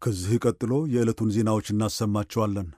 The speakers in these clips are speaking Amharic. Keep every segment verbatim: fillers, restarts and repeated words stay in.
ከዚህ ቀጥሎ የዕለቱን ዜናዎች እናሰማቸዋለን።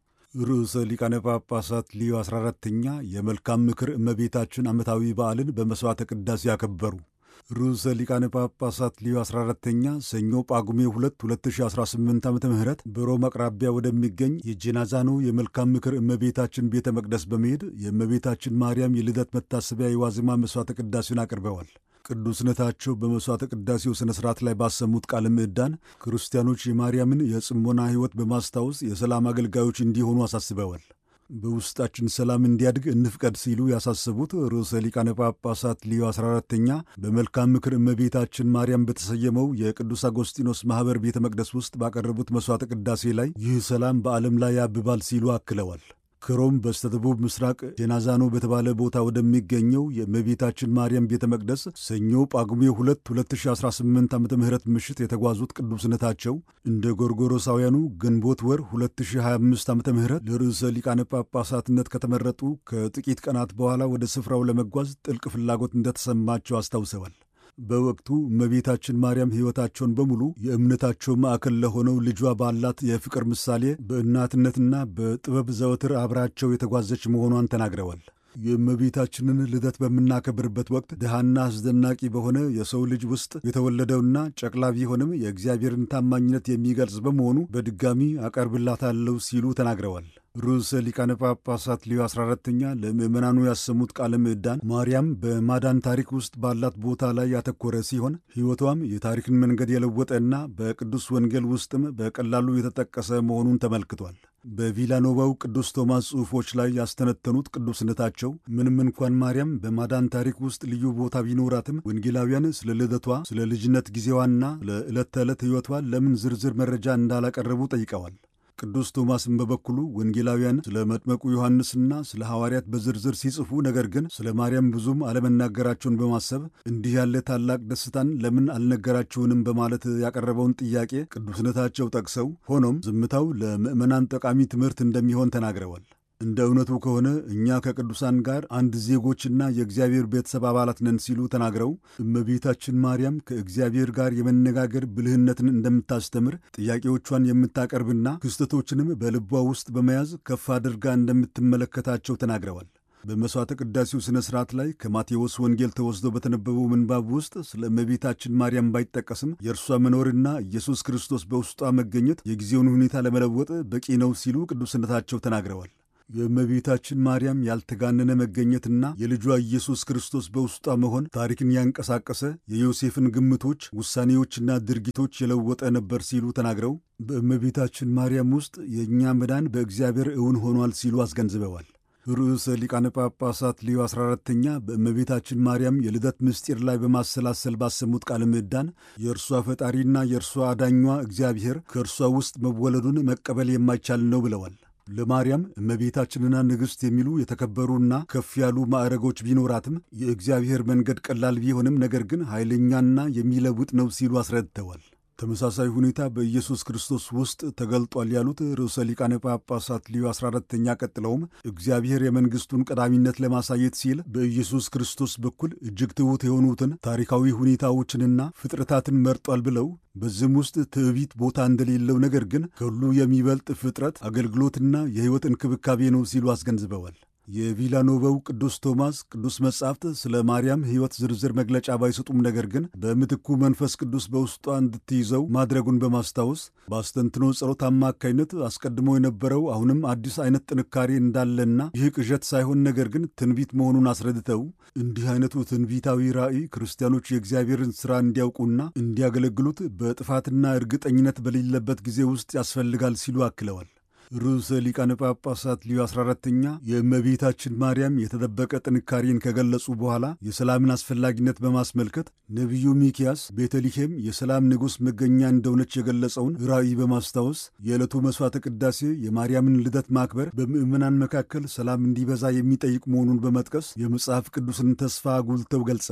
ርዕሰ ሊቃነ ጳጳሳት ሊዮ አስራ አራተኛ የመልካም ምክር እመቤታችን ዓመታዊ በዓልን በመሥዋዕተ ቅዳሴ ያከበሩ። ርዕሰ ሊቃነ ጳጳሳት ሊዮ አስራ አራተኛ ሰኞ ጳጉሜ ሁለት ሁለት ሺህ አስራ ስምንት ዓመተ ምህረት በሮም አቅራቢያ ወደሚገኝ የጄናዛኖ የመልካም ምክር እመቤታችን ቤተ መቅደስ በመሄድ የእመቤታችን ማርያም የልደት መታሰቢያ የዋዜማ መሥዋዕተ ቅዳሴን አቅርበዋል። ቅዱስነታቸው በመሥዋዕተ ቅዳሴው ሥነ ሥርዓት ላይ ባሰሙት ቃለ ምዕዳን ክርስቲያኖች የማርያምን የጽሞና ሕይወት በማስታወስ የሰላም አገልጋዮች እንዲሆኑ አሳስበዋል። በውስጣችን ሰላም እንዲያድግ እንፍቀድ ሲሉ ያሳሰቡት ርዕሰ ሊቃነ ጳጳሳት ሊዮ አስራ አራተኛ በመልካም ምክር እመቤታችን ማርያም በተሰየመው የቅዱስ አጎስጢኖስ ማኅበር ቤተ መቅደስ ውስጥ ባቀረቡት መሥዋዕተ ቅዳሴ ላይ ይህ ሰላም በዓለም ላይ ያብባል ሲሉ አክለዋል። ከሮም በስተደቡብ ምስራቅ ጄናዛኖ በተባለ ቦታ ወደሚገኘው የእመቤታችን ማርያም ቤተ መቅደስ ሰኞ ጳጉሜ ሁለት ሁለት ሺህ አስራ ስምንት ዓመተ ምህረት ምሽት የተጓዙት ቅዱስነታቸው እንደ ጎርጎሮሳውያኑ ግንቦት ወር ሁለት ሺህ ሃያ አምስት ዓመተ ምህረት ለርዕሰ ሊቃነ ጳጳሳትነት ከተመረጡ ከጥቂት ቀናት በኋላ ወደ ስፍራው ለመጓዝ ጥልቅ ፍላጎት እንደተሰማቸው አስታውሰዋል። በወቅቱ እመቤታችን ማርያም ሕይወታቸውን በሙሉ የእምነታቸው ማዕከል ለሆነው ልጇ ባላት የፍቅር ምሳሌ በእናትነትና በጥበብ ዘወትር አብራቸው የተጓዘች መሆኗን ተናግረዋል። የእመቤታችንን ልደት በምናከብርበት ወቅት ድሃና አስደናቂ በሆነ የሰው ልጅ ውስጥ የተወለደውና ጨቅላ ቢሆንም የእግዚአብሔርን ታማኝነት የሚገልጽ በመሆኑ በድጋሚ አቀርብላታለሁ ሲሉ ተናግረዋል። ርዕሰ ሊቃነ ጳጳሳት ሊዮ አስራ አራተኛ ለምዕመናኑ ያሰሙት ቃለ ምዕዳን ማርያም በማዳን ታሪክ ውስጥ ባላት ቦታ ላይ ያተኮረ ሲሆን ሕይወቷም የታሪክን መንገድ የለወጠና በቅዱስ ወንጌል ውስጥም በቀላሉ የተጠቀሰ መሆኑን ተመልክቷል። በቪላኖቫው ቅዱስ ቶማስ ጽሑፎች ላይ ያስተነተኑት ቅዱስነታቸው ምንም እንኳን ማርያም በማዳን ታሪክ ውስጥ ልዩ ቦታ ቢኖራትም ወንጌላውያን ስለ ልደቷ፣ ስለ ልጅነት ጊዜዋና ለዕለት ተዕለት ሕይወቷ ለምን ዝርዝር መረጃ እንዳላቀረቡ ጠይቀዋል። ቅዱስ ቶማስም በበኩሉ ወንጌላውያን ስለ መጥመቁ ዮሐንስና ስለ ሐዋርያት በዝርዝር ሲጽፉ ነገር ግን ስለ ማርያም ብዙም አለመናገራቸውን በማሰብ እንዲህ ያለ ታላቅ ደስታን ለምን አልነገራችሁንም በማለት ያቀረበውን ጥያቄ ቅዱስነታቸው ጠቅሰው ሆኖም ዝምታው ለምዕመናን ጠቃሚ ትምህርት እንደሚሆን ተናግረዋል። እንደ እውነቱ ከሆነ እኛ ከቅዱሳን ጋር አንድ ዜጎችና የእግዚአብሔር ቤተሰብ አባላት ነን ሲሉ ተናግረው እመቤታችን ማርያም ከእግዚአብሔር ጋር የመነጋገር ብልህነትን እንደምታስተምር ጥያቄዎቿን የምታቀርብና ክስተቶችንም በልቧ ውስጥ በመያዝ ከፍ አድርጋ እንደምትመለከታቸው ተናግረዋል። በመሥዋዕተ ቅዳሴው ሥነ ሥርዓት ላይ ከማቴዎስ ወንጌል ተወስዶ በተነበበው ምንባብ ውስጥ ስለ እመቤታችን ማርያም ባይጠቀስም የእርሷ መኖርና ኢየሱስ ክርስቶስ በውስጧ መገኘት የጊዜውን ሁኔታ ለመለወጥ በቂ ነው ሲሉ ቅዱስነታቸው ተናግረዋል። የእመቤታችን ማርያም ያልተጋነነ መገኘትና የልጇ ኢየሱስ ክርስቶስ በውስጧ መሆን ታሪክን ያንቀሳቀሰ የዮሴፍን ግምቶች፣ ውሳኔዎችና ድርጊቶች የለወጠ ነበር ሲሉ ተናግረው በእመቤታችን ማርያም ውስጥ የእኛ መዳን በእግዚአብሔር እውን ሆኗል ሲሉ አስገንዝበዋል። ርዕሰ ሊቃነ ጳጳሳት ሊዮ አስራ አራተኛ በእመቤታችን ማርያም የልደት ምስጢር ላይ በማሰላሰል ባሰሙት ቃለ ምዕዳን የእርሷ ፈጣሪና የእርሷ አዳኟ እግዚአብሔር ከእርሷ ውስጥ መወለዱን መቀበል የማይቻል ነው ብለዋል። ለማርያም እመቤታችንና ንግሥት የሚሉ የተከበሩና ከፍ ያሉ ማዕረጎች ቢኖራትም የእግዚአብሔር መንገድ ቀላል ቢሆንም ነገር ግን ኃይለኛና የሚለውጥ ነው ሲሉ አስረድተዋል። ተመሳሳይ ሁኔታ በኢየሱስ ክርስቶስ ውስጥ ተገልጧል ያሉት ርዕሰ ሊቃነ ጳጳሳት ሊዮ አስራ አራተኛ ቀጥለውም እግዚአብሔር የመንግሥቱን ቀዳሚነት ለማሳየት ሲል በኢየሱስ ክርስቶስ በኩል እጅግ ትሑት የሆኑትን ታሪካዊ ሁኔታዎችንና ፍጥረታትን መርጧል ብለው በዚህም ውስጥ ትዕቢት ቦታ እንደሌለው ነገር ግን ከሁሉ የሚበልጥ ፍጥረት አገልግሎትና የሕይወት እንክብካቤ ነው ሲሉ አስገንዝበዋል። የቪላኖቫው ቅዱስ ቶማስ ቅዱስ መጻሕፍት ስለ ማርያም ሕይወት ዝርዝር መግለጫ ባይሰጡም ነገር ግን በምትኩ መንፈስ ቅዱስ በውስጧ እንድትይዘው ማድረጉን በማስታወስ በአስተንትኖ ጸሎት አማካይነት አስቀድሞ የነበረው አሁንም አዲስ አይነት ጥንካሬ እንዳለና ይህ ቅዠት ሳይሆን ነገር ግን ትንቢት መሆኑን አስረድተው እንዲህ አይነቱ ትንቢታዊ ራእይ ክርስቲያኖች የእግዚአብሔርን ሥራ እንዲያውቁና እንዲያገለግሉት በጥፋትና እርግጠኝነት በሌለበት ጊዜ ውስጥ ያስፈልጋል ሲሉ አክለዋል። ርዕሰ ሊቃነ ጳጳሳት ሊዮ አስራ አራተኛ የእመቤታችን ማርያም የተደበቀ ጥንካሬን ከገለጹ በኋላ የሰላምን አስፈላጊነት በማስመልከት ነቢዩ ሚክያስ ቤተልሔም የሰላም ንጉሥ መገኛ እንደሆነች የገለጸውን ራእይ በማስታወስ የዕለቱ መሥዋዕተ ቅዳሴ የማርያምን ልደት ማክበር በምዕመናን መካከል ሰላም እንዲበዛ የሚጠይቅ መሆኑን በመጥቀስ የመጽሐፍ ቅዱስን ተስፋ አጉልተው ገልጸዋል።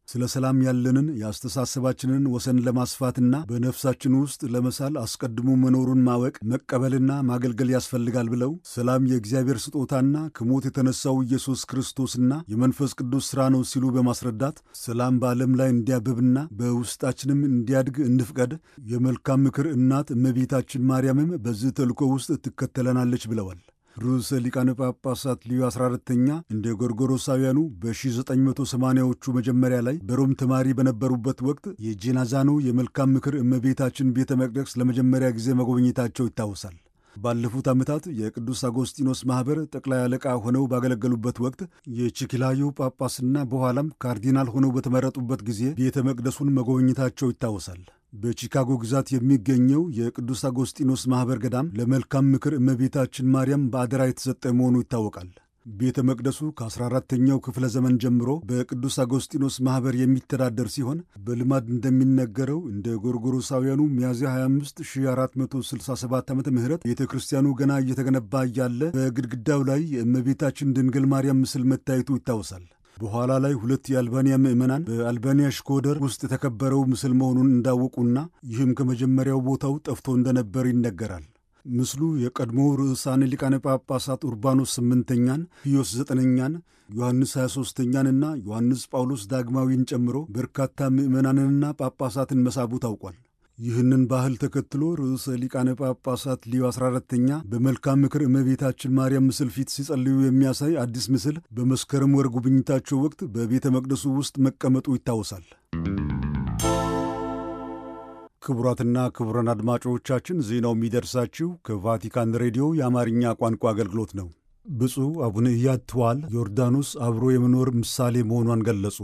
ስለ ሰላም ያለንን የአስተሳሰባችንን ወሰን ለማስፋትና በነፍሳችን ውስጥ ለመሳል አስቀድሞ መኖሩን ማወቅ መቀበልና ማገልገል ያስፈልጋል ብለው ሰላም የእግዚአብሔር ስጦታና ከሞት የተነሳው ኢየሱስ ክርስቶስና የመንፈስ ቅዱስ ሥራ ነው ሲሉ በማስረዳት ሰላም በዓለም ላይ እንዲያብብና በውስጣችንም እንዲያድግ እንፍቀድ። የመልካም ምክር እናት እመቤታችን ማርያምም በዚህ ተልእኮ ውስጥ ትከተለናለች ብለዋል። ርዕሰ ሊቃነ ጳጳሳት ሊዮ አስራ አራተኛ እንደ ጎርጎሮሳውያኑ በ1980ዎቹ መጀመሪያ ላይ በሮም ተማሪ በነበሩበት ወቅት የጄናዛኖ የመልካም ምክር እመቤታችን ቤተ መቅደስ ለመጀመሪያ ጊዜ መጎብኘታቸው ይታወሳል። ባለፉት ዓመታት የቅዱስ አጎስጢኖስ ማኅበር ጠቅላይ አለቃ ሆነው ባገለገሉበት ወቅት የቺኪላዮ ጳጳስና በኋላም ካርዲናል ሆነው በተመረጡበት ጊዜ ቤተ መቅደሱን መጎብኘታቸው ይታወሳል። በቺካጎ ግዛት የሚገኘው የቅዱስ አጎስጢኖስ ማኅበር ገዳም ለመልካም ምክር እመቤታችን ማርያም በአደራ የተሰጠ መሆኑ ይታወቃል። ቤተ መቅደሱ ከአስራ አራተኛው ክፍለ ዘመን ጀምሮ በቅዱስ አጎስጢኖስ ማኅበር የሚተዳደር ሲሆን በልማድ እንደሚነገረው እንደ ጎርጎሮሳውያኑ ሚያዝያ ሃያ አምስት ሺህ አራት መቶ ስልሳ ሰባት ዓመተ ምህረት ቤተ ክርስቲያኑ ገና እየተገነባ እያለ በግድግዳው ላይ የእመቤታችን ድንግል ማርያም ምስል መታየቱ ይታወሳል። በኋላ ላይ ሁለት የአልባንያ ምዕመናን በአልባንያ ሽኮደር ውስጥ የተከበረው ምስል መሆኑን እንዳወቁና ይህም ከመጀመሪያው ቦታው ጠፍቶ እንደነበር ይነገራል። ምስሉ የቀድሞ ርዕሳነ ሊቃነ ጳጳሳት ኡርባኖስ ስምንተኛን፣ ፒዮስ ዘጠነኛን፣ ዮሐንስ ሃያ ሦስተኛንና ዮሐንስ ጳውሎስ ዳግማዊን ጨምሮ በርካታ ምዕመናንንና ጳጳሳትን መሳቡ ታውቋል። ይህንን ባህል ተከትሎ ርዕሰ ሊቃነ ጳጳሳት ሊዮ አስራ አራተኛ በመልካም ምክር እመቤታችን ማርያም ምስል ፊት ሲጸልዩ የሚያሳይ አዲስ ምስል በመስከረም ወር ጉብኝታቸው ወቅት በቤተ መቅደሱ ውስጥ መቀመጡ ይታወሳል። ክቡራትና ክቡራን አድማጮቻችን ዜናው የሚደርሳችሁ ከቫቲካን ሬዲዮ የአማርኛ ቋንቋ አገልግሎት ነው። ብፁዕ አቡነ ኢያድ ተዋል ዮርዳኖስ አብሮ የመኖር ምሳሌ መሆኗን ገለጹ።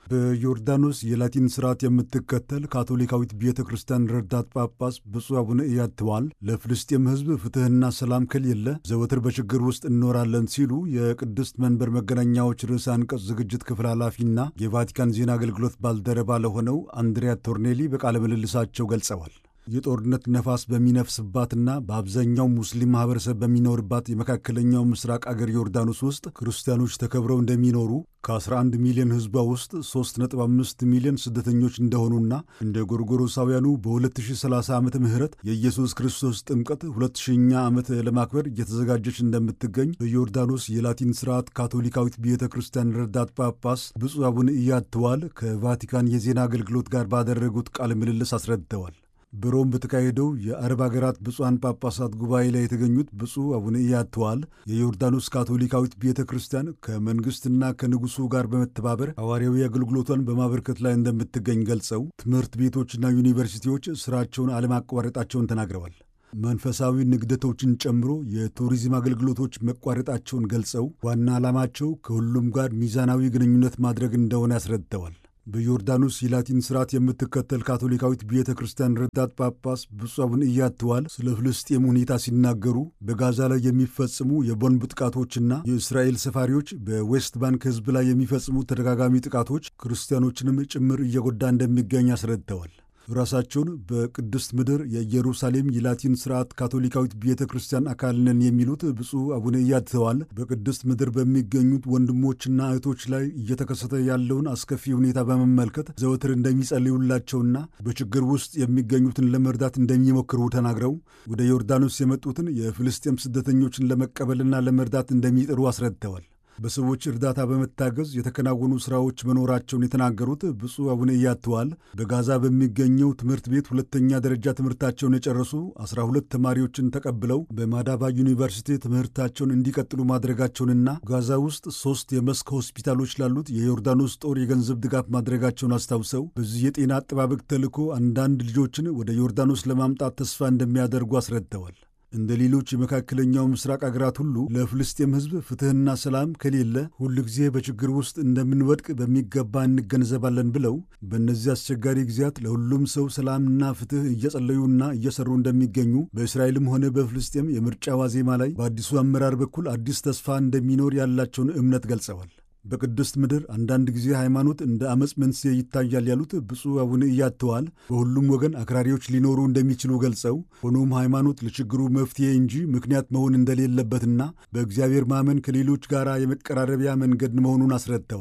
በዮርዳኖስ የላቲን ሥርዓት የምትከተል ካቶሊካዊት ቤተ ክርስቲያን ረዳት ጳጳስ ብፁዕ አቡነ ኢያድ ተዋል ለፍልስጤም ሕዝብ ፍትሕና ሰላም ከሌለ ዘወትር በችግር ውስጥ እንኖራለን ሲሉ የቅድስት መንበር መገናኛዎች ርዕሰ አንቀጽ ዝግጅት ክፍል ኃላፊና የቫቲካን ዜና አገልግሎት ባልደረባ ለሆነው አንድሪያ ቶርኔሊ በቃለ ምልልሳቸው ገልጸዋል። የጦርነት ነፋስ በሚነፍስባትና በአብዛኛው ሙስሊም ማኅበረሰብ በሚኖርባት የመካከለኛው ምስራቅ አገር ዮርዳኖስ ውስጥ ክርስቲያኖች ተከብረው እንደሚኖሩ ከ11 ሚሊዮን ሕዝቧ ውስጥ ሶስት ነጥብ አምስት ሚሊዮን ስደተኞች እንደሆኑና እንደ ጎርጎሮሳውያኑ በ2030 ዓመተ ምህረት የኢየሱስ ክርስቶስ ጥምቀት ሁለት ሺኛ ዓመት ለማክበር እየተዘጋጀች እንደምትገኝ በዮርዳኖስ የላቲን ሥርዓት ካቶሊካዊት ቤተ ክርስቲያን ረዳት ጳጳስ ብፁዕ አቡነ ኢያድ ተዋል ከቫቲካን የዜና አገልግሎት ጋር ባደረጉት ቃለ ምልልስ አስረድተዋል። በሮም በተካሄደው የአረብ አገራት ብፁዓን ጳጳሳት ጉባኤ ላይ የተገኙት ብፁዕ አቡነ ኢያድ ተዋል የዮርዳኖስ ካቶሊካዊት ቤተ ክርስቲያን ከመንግሥትና ከንጉሡ ጋር በመተባበር ሐዋርያዊ አገልግሎቷን በማበርከት ላይ እንደምትገኝ ገልጸው ትምህርት ቤቶችና ዩኒቨርሲቲዎች ሥራቸውን አለማቋረጣቸውን ተናግረዋል። መንፈሳዊ ንግደቶችን ጨምሮ የቱሪዝም አገልግሎቶች መቋረጣቸውን ገልጸው ዋና ዓላማቸው ከሁሉም ጋር ሚዛናዊ ግንኙነት ማድረግ እንደሆነ ያስረድተዋል። በዮርዳኖስ የላቲን ሥርዓት የምትከተል ካቶሊካዊት ቤተ ክርስቲያን ረዳት ጳጳስ ብፁዕ አቡነ ኢያድ ተዋል ስለ ፍልስጤም ሁኔታ ሲናገሩ በጋዛ ላይ የሚፈጽሙ የቦምብ ጥቃቶችና የእስራኤል ሰፋሪዎች በዌስት ባንክ ሕዝብ ላይ የሚፈጽሙ ተደጋጋሚ ጥቃቶች ክርስቲያኖችንም ጭምር እየጎዳ እንደሚገኝ አስረድተዋል። ራሳቸውን በቅድስት ምድር የኢየሩሳሌም የላቲን ሥርዓት ካቶሊካዊት ቤተ ክርስቲያን አካል ነን የሚሉት ብፁዕ አቡነ ኢያድ ተዋል በቅድስት ምድር በሚገኙት ወንድሞችና እህቶች ላይ እየተከሰተ ያለውን አስከፊ ሁኔታ በመመልከት ዘወትር እንደሚጸልዩላቸውና በችግር ውስጥ የሚገኙትን ለመርዳት እንደሚሞክሩ ተናግረው ወደ ዮርዳኖስ የመጡትን የፍልስጤም ስደተኞችን ለመቀበልና ለመርዳት እንደሚጥሩ አስረድተዋል። በሰዎች እርዳታ በመታገዝ የተከናወኑ ሥራዎች መኖራቸውን የተናገሩት ብፁዕ አቡነ ኢያድ ተዋል በጋዛ በሚገኘው ትምህርት ቤት ሁለተኛ ደረጃ ትምህርታቸውን የጨረሱ አስራ ሁለት ተማሪዎችን ተቀብለው በማዳባ ዩኒቨርሲቲ ትምህርታቸውን እንዲቀጥሉ ማድረጋቸውንና ጋዛ ውስጥ ሦስት የመስክ ሆስፒታሎች ላሉት የዮርዳኖስ ጦር የገንዘብ ድጋፍ ማድረጋቸውን አስታውሰው በዚህ የጤና አጠባበቅ ተልዕኮ አንዳንድ ልጆችን ወደ ዮርዳኖስ ለማምጣት ተስፋ እንደሚያደርጉ አስረድተዋል። እንደ ሌሎች የመካከለኛው ምስራቅ አገራት ሁሉ ለፍልስጤም ሕዝብ ፍትሕና ሰላም ከሌለ ሁል ጊዜ በችግር ውስጥ እንደምንወድቅ በሚገባ እንገነዘባለን ብለው በእነዚህ አስቸጋሪ ጊዜያት ለሁሉም ሰው ሰላምና ፍትሕ እየጸለዩና እየሰሩ እንደሚገኙ በእስራኤልም ሆነ በፍልስጤም የምርጫ ዋዜማ ላይ በአዲሱ አመራር በኩል አዲስ ተስፋ እንደሚኖር ያላቸውን እምነት ገልጸዋል። በቅድስት ምድር አንዳንድ ጊዜ ሃይማኖት እንደ ዓመፅ መንስኤ ይታያል ያሉት ብፁዕ አቡነ ኢያድ ተዋል በሁሉም ወገን አክራሪዎች ሊኖሩ እንደሚችሉ ገልጸው ሆኖም ሃይማኖት ለችግሩ መፍትሄ እንጂ ምክንያት መሆን እንደሌለበትና በእግዚአብሔር ማመን ከሌሎች ጋር የመቀራረቢያ መንገድ መሆኑን አስረድተዋል።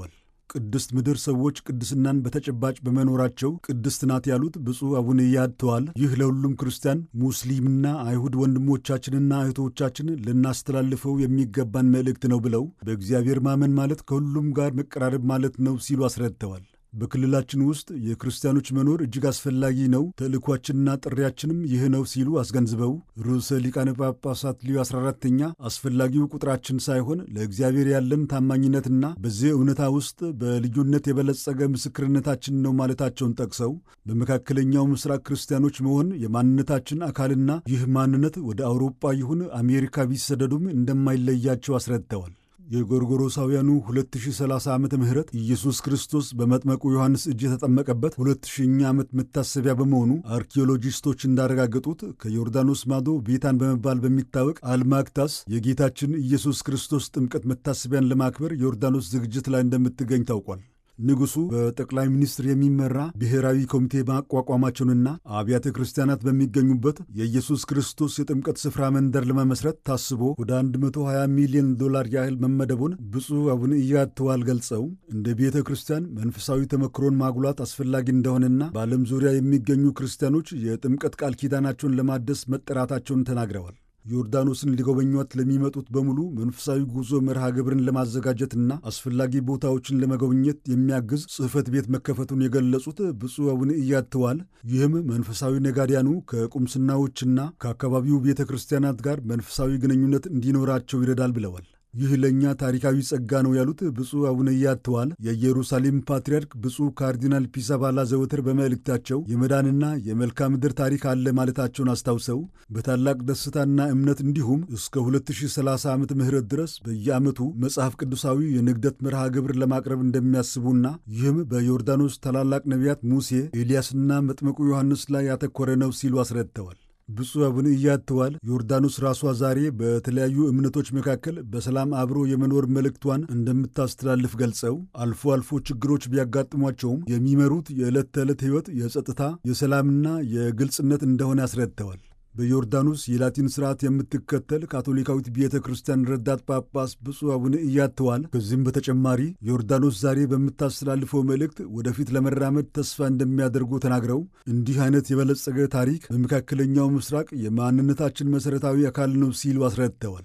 ቅድስት ምድር ሰዎች ቅድስናን በተጨባጭ በመኖራቸው ቅድስት ናት ያሉት ብፁዕ አቡነ ኢያድ ተዋል ይህ ለሁሉም ክርስቲያን፣ ሙስሊምና አይሁድ ወንድሞቻችንና እህቶቻችን ልናስተላልፈው የሚገባን መልእክት ነው ብለው በእግዚአብሔር ማመን ማለት ከሁሉም ጋር መቀራረብ ማለት ነው ሲሉ አስረድተዋል። በክልላችን ውስጥ የክርስቲያኖች መኖር እጅግ አስፈላጊ ነው፣ ተልእኳችንና ጥሪያችንም ይህ ነው ሲሉ አስገንዝበው ርዕሰ ሊቃነ ጳጳሳት ሊዮ አስራ አራተኛ አስፈላጊው ቁጥራችን ሳይሆን ለእግዚአብሔር ያለን ታማኝነትና በዚህ እውነታ ውስጥ በልዩነት የበለጸገ ምስክርነታችን ነው ማለታቸውን ጠቅሰው በመካከለኛው ምስራቅ ክርስቲያኖች መሆን የማንነታችን አካልና ይህ ማንነት ወደ አውሮፓ ይሁን አሜሪካ ቢሰደዱም እንደማይለያቸው አስረድተዋል። የጎርጎሮሳውያኑ ሁለት ሺህ ሰላሳ ዓመተ ምህረት ኢየሱስ ክርስቶስ በመጥመቁ ዮሐንስ እጅ የተጠመቀበት ሁለት ሺህኛ ዓመት መታሰቢያ በመሆኑ አርኪኦሎጂስቶች እንዳረጋገጡት ከዮርዳኖስ ማዶ ቤታን በመባል በሚታወቅ አልማክታስ የጌታችን ኢየሱስ ክርስቶስ ጥምቀት መታሰቢያን ለማክበር ዮርዳኖስ ዝግጅት ላይ እንደምትገኝ ታውቋል። ንጉሡ በጠቅላይ ሚኒስትር የሚመራ ብሔራዊ ኮሚቴ ማቋቋማቸውንና አብያተ ክርስቲያናት በሚገኙበት የኢየሱስ ክርስቶስ የጥምቀት ስፍራ መንደር ለመመስረት ታስቦ ወደ መቶ ሃያ ሚሊዮን ዶላር ያህል መመደቡን ብፁዕ አቡነ ኢያድ ተዋል ገልጸው እንደ ቤተ ክርስቲያን መንፈሳዊ ተመክሮን ማጉላት አስፈላጊ እንደሆነና በዓለም ዙሪያ የሚገኙ ክርስቲያኖች የጥምቀት ቃል ኪዳናቸውን ለማደስ መጠራታቸውን ተናግረዋል። ዮርዳኖስን ሊጎበኟት ለሚመጡት በሙሉ መንፈሳዊ ጉዞ መርሃ ግብርን ለማዘጋጀትና አስፈላጊ ቦታዎችን ለመጎብኘት የሚያግዝ ጽሕፈት ቤት መከፈቱን የገለጹት ብፁዕ አቡነ ኢያድ ተዋል ይህም መንፈሳዊ ነጋዴያኑ ከቁምስናዎችና ከአካባቢው ቤተ ክርስቲያናት ጋር መንፈሳዊ ግንኙነት እንዲኖራቸው ይረዳል ብለዋል። ይህ ለእኛ ታሪካዊ ጸጋ ነው ያሉት ብፁዕ አቡነ ኢያድ ተዋል የኢየሩሳሌም ፓትርያርክ ብፁዕ ካርዲናል ፒሳባላ ዘወትር በመልእክታቸው የመዳንና የመልክዓ ምድር ታሪክ አለ ማለታቸውን አስታውሰው በታላቅ ደስታና እምነት እንዲሁም እስከ ሁለት ሺህ ሰላሳ ዓመተ ምህረት ድረስ በየዓመቱ መጽሐፍ ቅዱሳዊ የንግደት መርሃ ግብር ለማቅረብ እንደሚያስቡና ይህም በዮርዳኖስ ታላላቅ ነቢያት ሙሴ፣ ኤልያስና መጥምቁ ዮሐንስ ላይ ያተኮረ ነው ሲሉ አስረድተዋል። ብፁዕ አቡነ ኢያድ ተዋል ዮርዳኖስ ራሷ ዛሬ በተለያዩ እምነቶች መካከል በሰላም አብሮ የመኖር መልእክቷን እንደምታስተላልፍ ገልጸው አልፎ አልፎ ችግሮች ቢያጋጥሟቸውም የሚመሩት የዕለት ተዕለት ሕይወት የጸጥታ፣ የሰላምና የግልጽነት እንደሆነ አስረድተዋል። በዮርዳኖስ የላቲን ሥርዓት የምትከተል ካቶሊካዊት ቤተ ክርስቲያን ረዳት ጳጳስ ብፁዕ አቡነ ኢያድ ተዋል ከዚህም በተጨማሪ ዮርዳኖስ ዛሬ በምታስተላልፈው መልእክት ወደፊት ለመራመድ ተስፋ እንደሚያደርጉ ተናግረው እንዲህ አይነት የበለጸገ ታሪክ በመካከለኛው ምስራቅ የማንነታችን መሠረታዊ አካል ነው ሲሉ አስረድተዋል።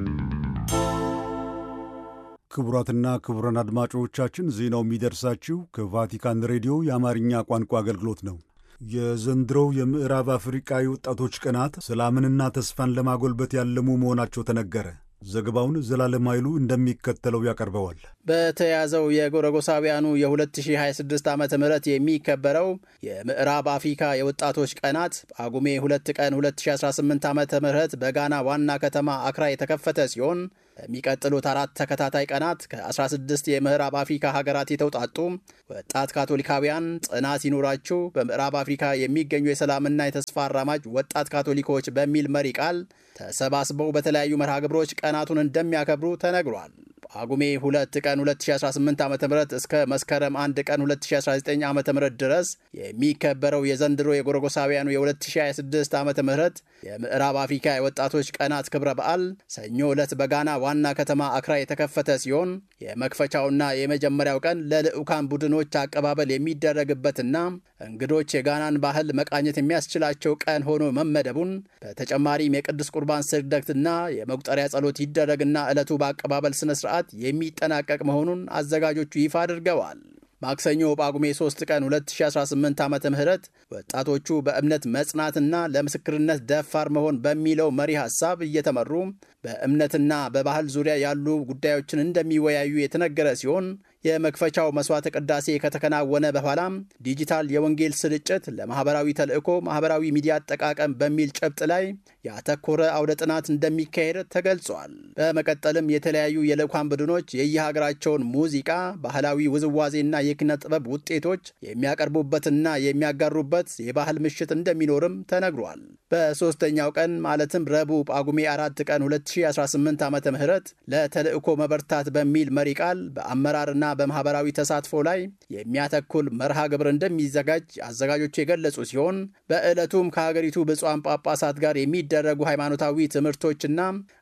ክቡራትና ክቡራን አድማጮቻችን ዜናው የሚደርሳችሁ ከቫቲካን ሬዲዮ የአማርኛ ቋንቋ አገልግሎት ነው። የዘንድሮው የምዕራብ አፍሪቃ የወጣቶች ቀናት ሰላምንና ተስፋን ለማጎልበት ያለሙ መሆናቸው ተነገረ። ዘገባውን ዘላለም ኃይሉ እንደሚከተለው ያቀርበዋል። በተያዘው የጎረጎሳውያኑ የ2026 ዓመተ ምህረት የሚከበረው የምዕራብ አፍሪካ የወጣቶች ቀናት ጳጉሜ ሁለት ቀን ሁለት ሺህ አስራ ስምንት ዓመተ ምህረት በጋና ዋና ከተማ አክራ የተከፈተ ሲሆን በሚቀጥሉት አራት ተከታታይ ቀናት ከ16 የምዕራብ አፍሪካ ሀገራት የተውጣጡ ወጣት ካቶሊካውያን ጽናት ይኑራችሁ በምዕራብ አፍሪካ የሚገኙ የሰላምና የተስፋ አራማጅ ወጣት ካቶሊኮች በሚል መሪ ቃል ተሰባስበው በተለያዩ መርሃ ግብሮች ቀናቱን እንደሚያከብሩ ተነግሯል። ጳጉሜ ሁለት ቀን ሁለት ሺህ አስራ ስምንት ዓመተ ምህረት እስከ መስከረም አንድ ቀን ሁለት ሺህ አስራ ዘጠኝ ዓመተ ምህረት ድረስ የሚከበረው የዘንድሮ የጎረጎሳውያኑ የ2026 ዓመተ ምህረት የምዕራብ አፍሪካ የወጣቶች ቀናት ክብረ በዓል ሰኞ ዕለት በጋና ዋና ከተማ አክራ የተከፈተ ሲሆን የመክፈቻውና የመጀመሪያው ቀን ለልዑካን ቡድኖች አቀባበል የሚደረግበትና እንግዶች የጋናን ባህል መቃኘት የሚያስችላቸው ቀን ሆኖ መመደቡን በተጨማሪም የቅዱስ ቁርባን ስግደትና የመቁጠሪያ ጸሎት ይደረግና ዕለቱ በአቀባበል ስነ ስርዓት የሚጠናቀቅ መሆኑን አዘጋጆቹ ይፋ አድርገዋል። ማክሰኞ ጳጉሜ ሶስት ቀን ሁለት ሺህ አስራ ስምንት ዓመተ ምህረት ወጣቶቹ በእምነት መጽናትና ለምስክርነት ደፋር መሆን በሚለው መሪ ሐሳብ እየተመሩ በእምነትና በባህል ዙሪያ ያሉ ጉዳዮችን እንደሚወያዩ የተነገረ ሲሆን የመክፈቻው መስዋዕተ ቅዳሴ ከተከናወነ በኋላም ዲጂታል የወንጌል ስርጭት ለማህበራዊ ተልእኮ ማህበራዊ ሚዲያ አጠቃቀም በሚል ጭብጥ ላይ ያተኮረ አውደ ጥናት እንደሚካሄድ ተገልጿል። በመቀጠልም የተለያዩ የልዑካን ቡድኖች የየሀገራቸውን ሙዚቃ፣ ባህላዊ ውዝዋዜና የኪነ ጥበብ ውጤቶች የሚያቀርቡበትና የሚያጋሩበት የባህል ምሽት እንደሚኖርም ተነግሯል። በሶስተኛው ቀን ማለትም ረቡዕ ጳጉሜ አራት ቀን ሁለት ሺህ አስራ ስምንት ዓመተ ምህረት ለተልእኮ መበርታት በሚል መሪ ቃል በአመራርና በማህበራዊ ተሳትፎ ላይ የሚያተኩል መርሃ ግብር እንደሚዘጋጅ አዘጋጆቹ የገለጹ ሲሆን በዕለቱም ከሀገሪቱ ብፁዓን ጳጳሳት ጋር የሚደረጉ ሃይማኖታዊ ትምህርቶችና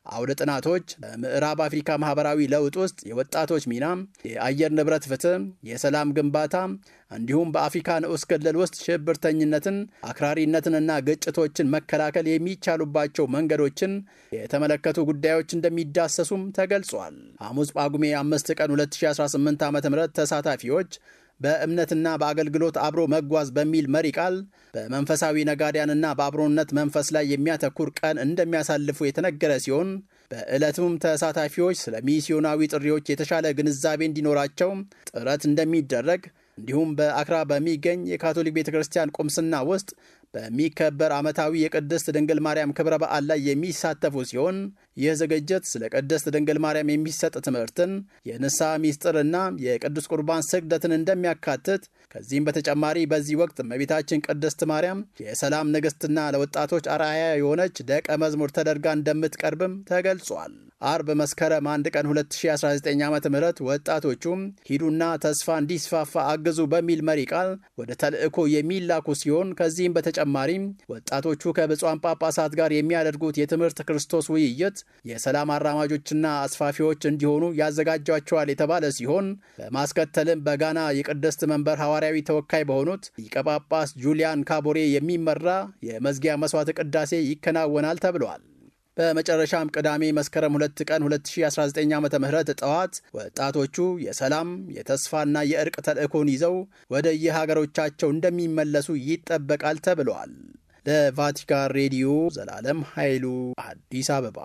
አውደ ጥናቶች በምዕራብ አፍሪካ ማህበራዊ ለውጥ ውስጥ የወጣቶች ሚና፣ የአየር ንብረት ፍትህ፣ የሰላም ግንባታ እንዲሁም በአፍሪካ ንዑስ ክልል ውስጥ ሽብርተኝነትን፣ አክራሪነትንና ግጭቶችን መከላከል የሚቻሉባቸው መንገዶችን የተመለከቱ ጉዳዮች እንደሚዳሰሱም ተገልጿል። ሐሙስ ጳጉሜ አምስት ቀን ሁለት ሺህ አስራ ስምንት ዓ ም ተሳታፊዎች በእምነትና በአገልግሎት አብሮ መጓዝ በሚል መሪ ቃል በመንፈሳዊ ነጋዴያንና በአብሮነት መንፈስ ላይ የሚያተኩር ቀን እንደሚያሳልፉ የተነገረ ሲሆን በዕለቱም ተሳታፊዎች ስለ ሚስዮናዊ ጥሪዎች የተሻለ ግንዛቤ እንዲኖራቸው ጥረት እንደሚደረግ እንዲሁም በአክራ በሚገኝ የካቶሊክ ቤተ ክርስቲያን ቁምስና ውስጥ በሚከበር ዓመታዊ የቅድስት ድንግል ማርያም ክብረ በዓል ላይ የሚሳተፉ ሲሆን ይህ ዝግጅት ስለ ቅድስት ድንግል ማርያም የሚሰጥ ትምህርትን፣ የንስሐ ሚስጥርና የቅዱስ ቁርባን ስግደትን እንደሚያካትት፣ ከዚህም በተጨማሪ በዚህ ወቅት እመቤታችን ቅድስት ማርያም የሰላም ንግሥትና ለወጣቶች አርአያ የሆነች ደቀ መዝሙር ተደርጋ እንደምትቀርብም ተገልጿል። አርብ መስከረም አንድ ቀን ሁለት ሺህ አስራ ዘጠኝ ዓ ም ወጣቶቹም ሂዱና ተስፋ እንዲስፋፋ አግዙ በሚል መሪ ቃል ወደ ተልእኮ የሚላኩ ሲሆን ከዚህም በተጨማሪም ወጣቶቹ ከብፁዓን ጳጳሳት ጋር የሚያደርጉት የትምህርት ክርስቶስ ውይይት የሰላም አራማጆችና አስፋፊዎች እንዲሆኑ ያዘጋጇቸዋል የተባለ ሲሆን በማስከተልም በጋና የቅድስት መንበር ሐዋርያዊ ተወካይ በሆኑት ሊቀ ጳጳስ ጁሊያን ካቦሬ የሚመራ የመዝጊያ መስዋዕት ቅዳሴ ይከናወናል ተብሏል። በመጨረሻም ቅዳሜ መስከረም ሁለት ቀን ሁለት ሺህ አስራ ዘጠኝ ዓ ም ጠዋት ወጣቶቹ የሰላም የተስፋና የእርቅ ተልእኮን ይዘው ወደ የሀገሮቻቸው እንደሚመለሱ ይጠበቃል ተብሏል። ለቫቲካን ሬዲዮ ዘላለም ኃይሉ አዲስ አበባ።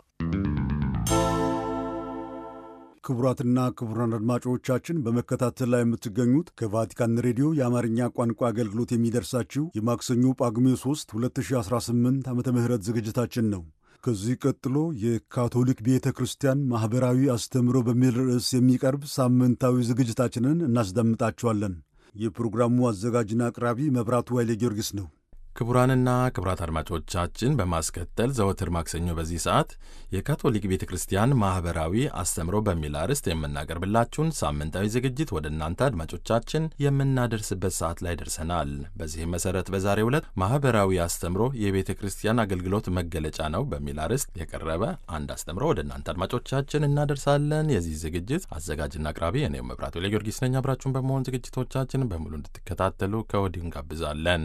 ክቡራትና ክቡራን አድማጮቻችን በመከታተል ላይ የምትገኙት ከቫቲካን ሬዲዮ የአማርኛ ቋንቋ አገልግሎት የሚደርሳችሁ የማክሰኞ ጳጉሜ ሶስት ሁለት ሺህ አስራ ስምንት ዓመተ ምህረት ዝግጅታችን ነው። ከዚህ ቀጥሎ የካቶሊክ ቤተ ክርስቲያን ማኅበራዊ አስተምሮ በሚል ርዕስ የሚቀርብ ሳምንታዊ ዝግጅታችንን እናስደምጣችኋለን። የፕሮግራሙ አዘጋጅና አቅራቢ መብራቱ ኃይሌ ጊዮርጊስ ነው። ክቡራንና ክቡራት አድማጮቻችን በማስከተል ዘወትር ማክሰኞ በዚህ ሰዓት የካቶሊክ ቤተ ክርስቲያን ማኅበራዊ አስተምሮ በሚል አርዕስት የምናቀርብላችሁን ሳምንታዊ ዝግጅት ወደ እናንተ አድማጮቻችን የምናደርስበት ሰዓት ላይ ደርሰናል። በዚህም መሠረት በዛሬው ዕለት ማኅበራዊ አስተምሮ የቤተ ክርስቲያን አገልግሎት መገለጫ ነው በሚል አርዕስት የቀረበ አንድ አስተምሮ ወደ እናንተ አድማጮቻችን እናደርሳለን። የዚህ ዝግጅት አዘጋጅና አቅራቢ እኔው መብራቱ ለጊዮርጊስ ነኝ። አብራችሁን በመሆን ዝግጅቶቻችን በሙሉ እንድትከታተሉ ከወዲሁ እንጋብዛለን።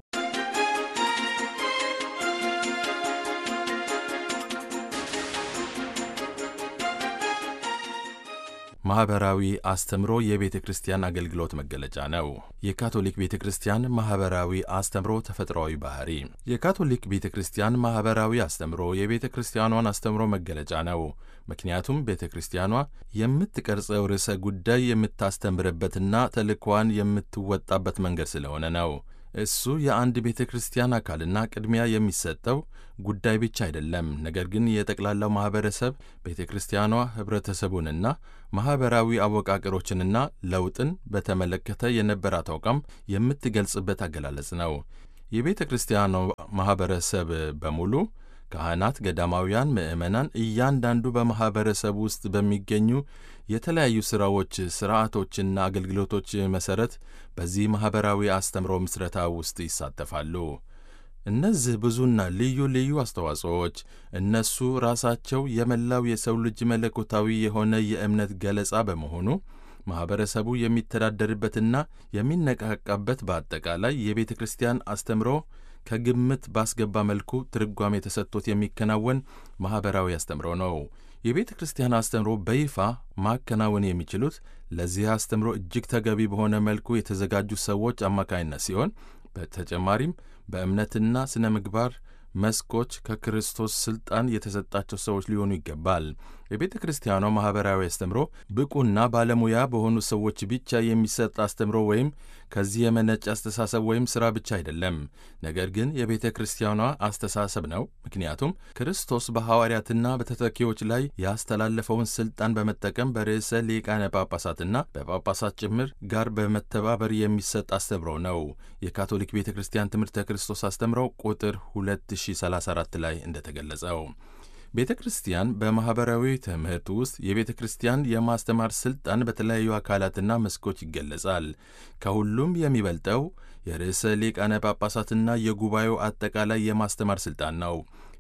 ማኅበራዊ አስተምሮ የቤተ ክርስቲያን አገልግሎት መገለጫ ነው። የካቶሊክ ቤተ ክርስቲያን ማኅበራዊ አስተምሮ ተፈጥሯዊ ባህሪ። የካቶሊክ ቤተ ክርስቲያን ማኅበራዊ አስተምሮ የቤተ ክርስቲያኗን አስተምሮ መገለጫ ነው። ምክንያቱም ቤተ ክርስቲያኗ የምትቀርጸው ርዕሰ ጉዳይ የምታስተምርበትና ተልእኮዋን የምትወጣበት መንገድ ስለሆነ ነው። እሱ የአንድ ቤተ ክርስቲያን አካልና ቅድሚያ የሚሰጠው ጉዳይ ብቻ አይደለም። ነገር ግን የጠቅላላው ማኅበረሰብ ቤተ ክርስቲያኗ ኅብረተሰቡንና ማኅበራዊ አወቃቀሮችንና ለውጥን በተመለከተ የነበራት አቋም የምትገልጽበት አገላለጽ ነው። የቤተ ክርስቲያኗ ማኅበረሰብ በሙሉ ካህናት፣ ገዳማውያን፣ ምዕመናን እያንዳንዱ በማኅበረሰብ ውስጥ በሚገኙ የተለያዩ ሥራዎች፣ ሥርዓቶችና አገልግሎቶች መሠረት በዚህ ማኅበራዊ አስተምሮ ምስረታ ውስጥ ይሳተፋሉ። እነዚህ ብዙና ልዩ ልዩ አስተዋጽኦዎች እነሱ ራሳቸው የመላው የሰው ልጅ መለኮታዊ የሆነ የእምነት ገለጻ በመሆኑ ማኅበረሰቡ የሚተዳደርበትና የሚነቃቃበት በአጠቃላይ የቤተ ክርስቲያን አስተምሮ ከግምት ባስገባ መልኩ ትርጓሜ ተሰጥቶት የሚከናወን ማኅበራዊ አስተምሮ ነው። የቤተ ክርስቲያን አስተምሮ በይፋ ማከናወን የሚችሉት ለዚህ አስተምሮ እጅግ ተገቢ በሆነ መልኩ የተዘጋጁ ሰዎች አማካይነት ሲሆን በተጨማሪም በእምነትና ስነ ምግባር መስኮች ከክርስቶስ ሥልጣን የተሰጣቸው ሰዎች ሊሆኑ ይገባል። የቤተ ክርስቲያኗ ማኅበራዊ አስተምሮ ብቁና ባለሙያ በሆኑ ሰዎች ብቻ የሚሰጥ አስተምሮ ወይም ከዚህ የመነጨ አስተሳሰብ ወይም ሥራ ብቻ አይደለም። ነገር ግን የቤተ ክርስቲያኗ አስተሳሰብ ነው። ምክንያቱም ክርስቶስ በሐዋርያትና በተተኪዎች ላይ ያስተላለፈውን ሥልጣን በመጠቀም በርዕሰ ሊቃነ ጳጳሳትና በጳጳሳት ጭምር ጋር በመተባበር የሚሰጥ አስተምሮ ነው። የካቶሊክ ቤተ ክርስቲያን ትምህርተ ክርስቶስ አስተምሮ ቁጥር ሁለት ሺህ ሰላሳ አራት ላይ እንደተገለጸው ቤተ ክርስቲያን በማኅበራዊ ትምህርት ውስጥ የቤተ ክርስቲያን የማስተማር ሥልጣን በተለያዩ አካላትና መስኮች ይገለጻል። ከሁሉም የሚበልጠው የርዕሰ ሊቃነ ጳጳሳትና የጉባኤው አጠቃላይ የማስተማር ሥልጣን ነው።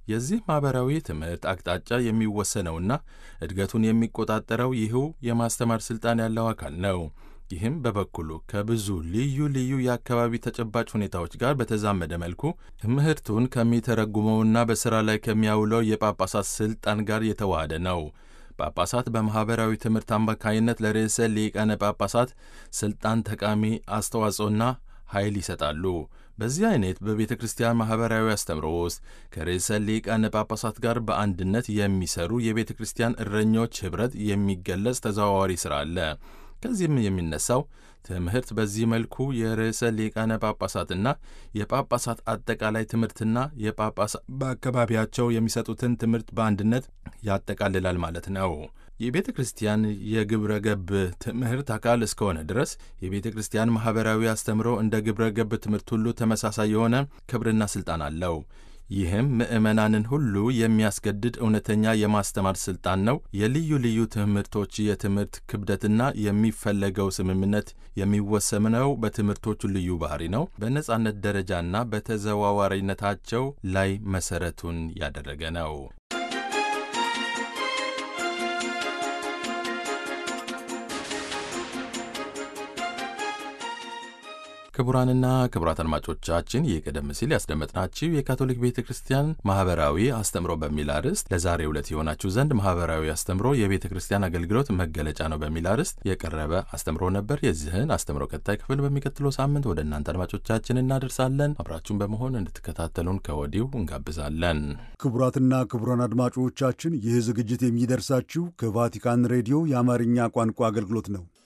የዚህ ማኅበራዊ ትምህርት አቅጣጫ የሚወሰነውና እድገቱን የሚቆጣጠረው ይህው የማስተማር ሥልጣን ያለው አካል ነው። ይህም በበኩሉ ከብዙ ልዩ ልዩ የአካባቢ ተጨባጭ ሁኔታዎች ጋር በተዛመደ መልኩ ትምህርቱን ከሚተረጉመውና በሥራ ላይ ከሚያውለው የጳጳሳት ሥልጣን ጋር የተዋሃደ ነው። ጳጳሳት በማኅበራዊ ትምህርት አማካይነት ለርዕሰ ሊቃነ ጳጳሳት ሥልጣን ጠቃሚ አስተዋጽኦና ኃይል ይሰጣሉ። በዚህ አይነት በቤተ ክርስቲያን ማኅበራዊ አስተምሮ ውስጥ ከርዕሰ ሊቃነ ጳጳሳት ጋር በአንድነት የሚሰሩ የቤተ ክርስቲያን እረኞች ኅብረት የሚገለጽ ተዘዋዋሪ ሥራ አለ። ከዚህም የሚነሳው ትምህርት በዚህ መልኩ የርዕሰ ሊቃነ ጳጳሳትና የጳጳሳት አጠቃላይ ትምህርትና የጳጳሳት በአካባቢያቸው የሚሰጡትን ትምህርት በአንድነት ያጠቃልላል ማለት ነው። የቤተ ክርስቲያን የግብረ ገብ ትምህርት አካል እስከሆነ ድረስ የቤተ ክርስቲያን ማኅበራዊ አስተምሮ እንደ ግብረ ገብ ትምህርት ሁሉ ተመሳሳይ የሆነ ክብርና ሥልጣን አለው። ይህም ምዕመናንን ሁሉ የሚያስገድድ እውነተኛ የማስተማር ሥልጣን ነው። የልዩ ልዩ ትምህርቶች የትምህርት ክብደትና የሚፈለገው ስምምነት የሚወሰነው በትምህርቶቹ ልዩ ባሕሪ ነው። በነጻነት ደረጃና በተዘዋዋሪነታቸው ላይ መሠረቱን ያደረገ ነው። ክቡራንና ክቡራት አድማጮቻችን ይህ ቀደም ሲል ያስደመጥናችሁ የካቶሊክ ቤተ ክርስቲያን ማኅበራዊ አስተምሮ በሚል አርዕስት ለዛሬው ዕለት የሆናችሁ ዘንድ ማኅበራዊ አስተምሮ የቤተ ክርስቲያን አገልግሎት መገለጫ ነው በሚል አርዕስት የቀረበ አስተምሮ ነበር። የዚህን አስተምሮ ቀጣይ ክፍል በሚቀጥለው ሳምንት ወደ እናንተ አድማጮቻችን እናደርሳለን። አብራችሁን በመሆን እንድትከታተሉን ከወዲሁ እንጋብዛለን። ክቡራትና ክቡራን አድማጮቻችን ይህ ዝግጅት የሚደርሳችሁ ከቫቲካን ሬዲዮ የአማርኛ ቋንቋ አገልግሎት ነው።